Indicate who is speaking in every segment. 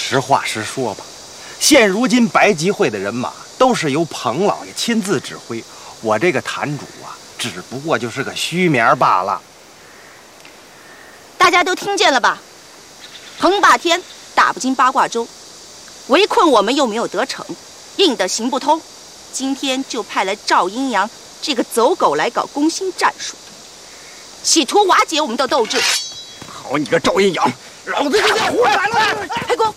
Speaker 1: 实话实说吧，现如今白集会的人马都是由彭老爷亲自指挥，我这个坛主啊，只不过就是个虚名罢了。
Speaker 2: 大家都听见了吧？彭霸天打不进八卦洲，围困我们又没有得逞，硬的行不通。今天就派来赵阴阳这个走狗来搞攻心战术，企图瓦解我们的斗志。
Speaker 3: 好你个赵阴阳，老子就要胡来了！
Speaker 2: 开弓！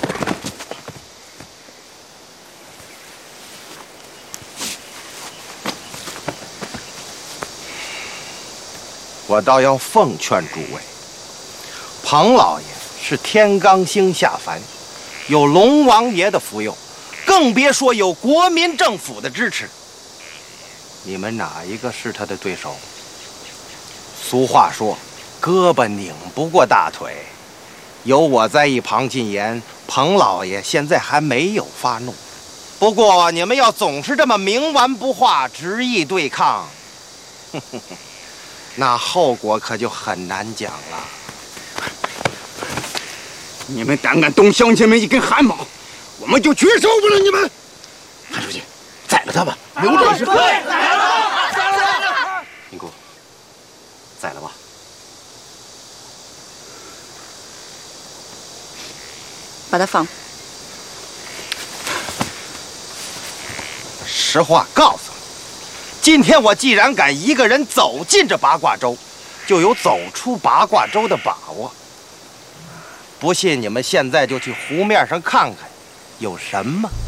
Speaker 1: 我倒要奉劝诸位，彭老爷是天罡星下凡，有龙王爷的福佑，更别说有国民政府的支持。你们哪一个是他的对手？俗话说，胳膊拧不过大腿。有我在一旁进言，彭老爷现在还没有发怒。不过你们要总是这么冥顽不化，执意对抗，那后果可就很难讲了。
Speaker 3: 你们胆敢动乡亲们一根汗毛，我们就绝受不了你们！韩书记，宰了他吧，留着是。对，宰了！
Speaker 1: 宁姑，宰了吧。
Speaker 2: 把他放。
Speaker 1: 实话告诉你，今天我既然敢一个人走进这八卦洲，就有走出八卦洲的把握。不信你们现在就去湖面上看看，有什么？